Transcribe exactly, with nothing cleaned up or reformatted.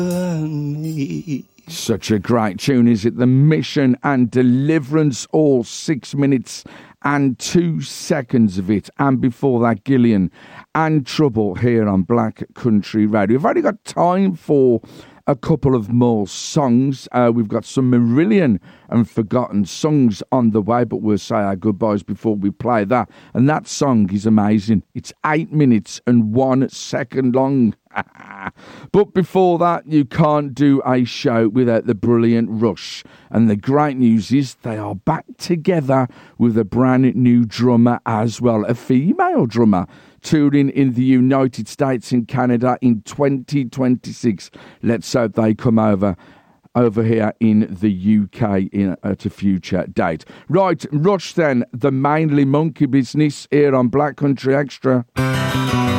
Such a great tune, is it? The Mission and Deliverance, all six minutes and two seconds of it. And before that, Gillian and Trouble here on Black Country Radio. We've only got time for a couple of more songs. Uh, we've got some Marillion and Forgotten songs on the way, but we'll say our goodbyes before we play that. And that song is amazing. It's eight minutes and one second long. But before that, you can't do a show without the brilliant Rush. And the great news is they are back together with a brand new drummer as well, a female drummer, touring in the United States and Canada in twenty twenty-six. Let's hope they come over over here in the U K in, at a future date. Right, Rush then, the Mainly Monkey Business here on Black Country Extra.